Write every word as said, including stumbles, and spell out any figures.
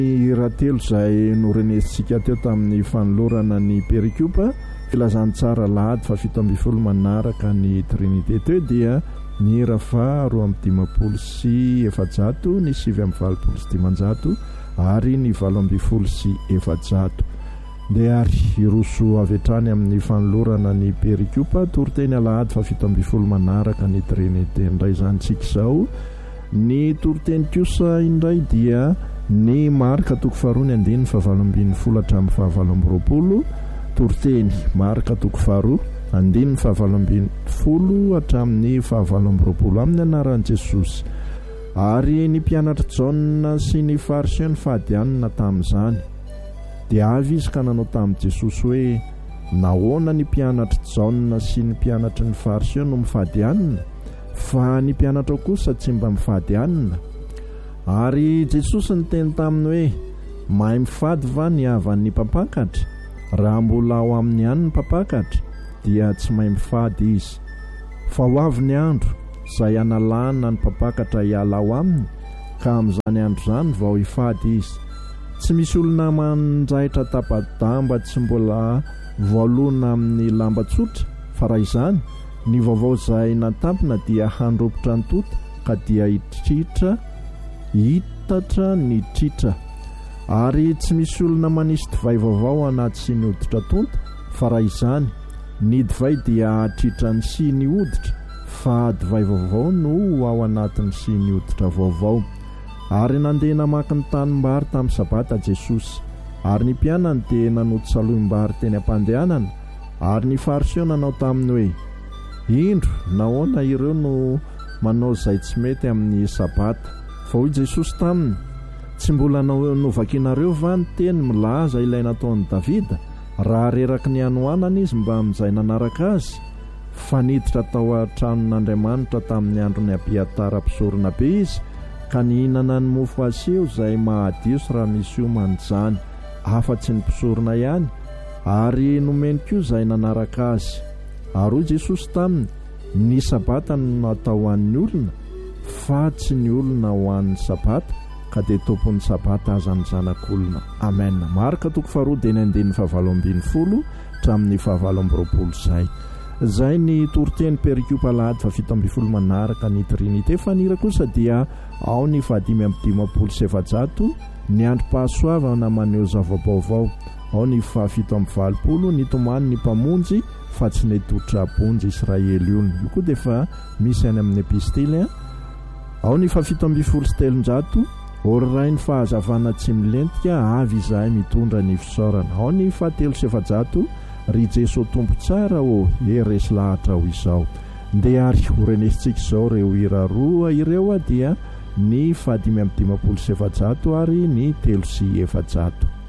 raha telo izay norenesintsika teo tamin'ny fanolorana ny perikopa filazany tsara lahady fa fito amby folo manaraka ny trinité teo dia ny rafa roa amby dimapolo sy efajato ny sivy amby valopolo sy dimanjato ary ny valo amby folo sy efajato dia ary roso avetrany amin'ny fanolorana ny perikopa toroteny alahady fa fito amby folo manaraka ny trinité indray zany tsika izao ny toroteny kosa indray dia ny marika toko faharoa ny andiny fa valo ambin'ny folo hatramin'ny fahavalo amby roapolo toroteny marika toko faharoa andiny fa valo ambin'ny folo hatramin'ny fahavalo amby roapolo amin'ny anaran'i Jesosy. Ary ny mpianatra Jaona sy ny fariseo ny fahadianina tamin'izany dia avy izy ka nanao tamin'i Jesosy hoe nahoana ny mpianatra Jaona sy ny mpianatra ny fariseo no mifadianina fa ny mpianatra kosa tsy mba mifadianina. Ary Jesosy niteny taminy hoe mahay mifady va ny havan'ny mpampakatra? Raha mbola ao amin'ny any ny mpampakatra dia tsy mahay mifady izy, fa ho avy ny andro izay analana ny mpampakatra hiala ao aminy ka amin'izany andro izany vao hifady izy. Tsy misy olona manjaitra tapa-damba tsy mbola voalona amin'ny lamba tsotra, fa raha izany ny vaovao izay natampina dia handropotra ny tota ka dia hitritra hitatra ny tritra. Ary tsy misy olona manisy divay vaovao anaty sy ny hoditra tonta, fa raha izany ny divay dia hatritra ny sy ny hoditra, fa divay vaovao no ao anatiny sy ny hoditra vaovao. Ary nandeha namaky ny tanimbary tamin'ny sabata Jesosy, ary ny mpianany dia nanoto salohim-bary teny am-pandehanana. Ary ny fariseo nanao taminy hoe indro nahoana ireo no manao izay tsy mety amin'ny sabata? Fa hoy Jesosy taminy, tsy mbola novakinareo va ny teny milaza ilay nataon'i Davida raha reraky ny anoanana izy mba amin'izay nanaraka azy? Fa niditra tao an-tranon'Andriamanitra tamin'ny andron'ny Abiatara mpisorona be izy, ka nihinana ny mofo aseho izay mahadio sy raha misy omany izany, afa-tsy ny mpisorona ihany, ary nomeny koa izay nanaraka azy. Ary hoy Jesosy taminy, ny sabata no natao ho an'ny olona, fa tsy ny olona ho an'ny sabata, ka dia tompon'ny sabata aza ny zanak'olona. Amen. Marika toko faharoa dia ny andin'ny fahavalo ambin'ny folo hatramin'ny fahavalo amby roapolo izay. Izay ny toroteny perikopa lahady fa fito amby folo manaraka ny trinité. Fanira kosa dia ao ny fahadimy amby dimapolo sy efajato ny androm-pahasoavana maneho zava-baovao, ao ny fahafito amby valopolo ny tomany ny mpamonjy fa tsy netotra-ponjy Israely io. Io koa dia efa misy any amin'ny epistily. Ao ny fahafito amby folo sy telonjato oray ny fahazavana tsy milentika avy izahay mitondra ny fisaorana. Ao ny fahatelo sy efajato ry Jesosy tompo tsara o eresy lahatra ho izao. Ndeha ary horenesintsika izao ireo hira roa ireo dia ny fahadimy amby dimapolo sy efajato ary ny telo sy efajato.